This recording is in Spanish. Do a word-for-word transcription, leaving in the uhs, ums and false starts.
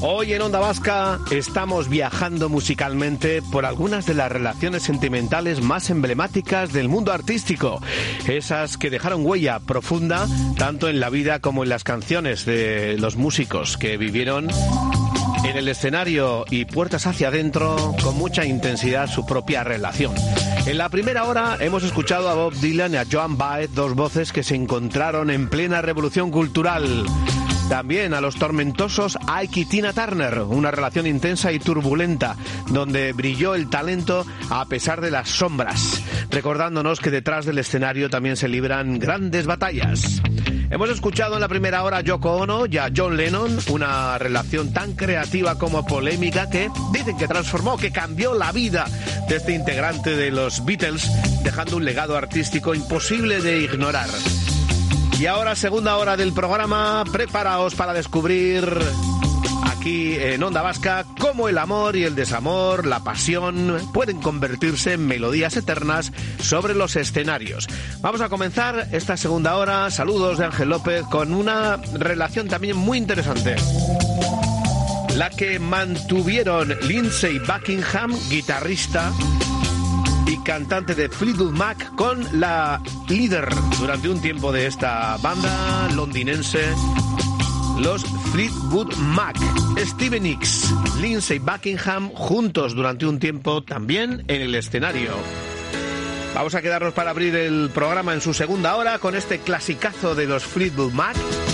Hoy en Onda Vasca estamos viajando musicalmente por algunas de las relaciones sentimentales más emblemáticas del mundo artístico. Esas que dejaron huella profunda tanto en la vida como en las canciones de los músicos que vivieron en el escenario y puertas hacia adentro con mucha intensidad su propia relación. En la primera hora hemos escuchado a Bob Dylan y a Joan Baez, dos voces que se encontraron en plena revolución cultural. También a los tormentosos Ike y Tina Turner, una relación intensa y turbulenta, donde brilló el talento a pesar de las sombras, recordándonos que detrás del escenario también se libran grandes batallas. Hemos escuchado en la primera hora a Yoko Ono y a John Lennon, una relación tan creativa como polémica que dicen que transformó, que cambió la vida de este integrante de los Beatles, dejando un legado artístico imposible de ignorar. Y ahora, segunda hora del programa, preparaos para descubrir aquí en Onda Vasca cómo el amor y el desamor, la pasión, pueden convertirse en melodías eternas sobre los escenarios. Vamos a comenzar esta segunda hora, saludos de Ángel López, con una relación también muy interesante. La que mantuvieron Lindsey Buckingham, guitarrista y cantante de Fleetwood Mac, con la líder durante un tiempo de esta banda londinense, los Fleetwood Mac, Stevie Nicks, Lindsey Buckingham, juntos durante un tiempo también en el escenario. Vamos a quedarnos para abrir el programa en su segunda hora con este clasicazo de los Fleetwood Mac,